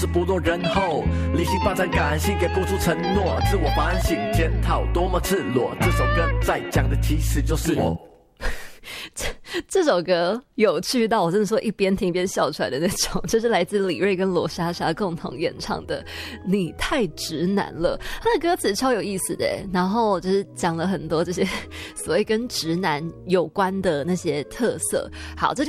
是不落人后，理性霸占感性，给不出承诺，自我反省检讨多么赤裸。这首歌在讲的其实就是我。 这首歌有趣到我真的说一边听一边笑出来的那种，这是来自李锐跟罗莎莎共同演唱的《你太直男了》。他的歌词超有意思的，然后就是讲了很多这些所谓跟直男有关的那些特色。好，这